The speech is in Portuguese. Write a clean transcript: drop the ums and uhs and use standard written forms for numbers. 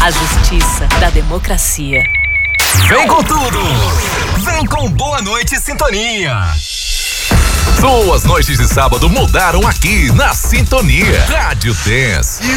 A justiça da democracia. Vem com tudo! Vem com Boa Noite Sintonia! Suas noites de sábado mudaram aqui na Sintonia. Rádio Dance.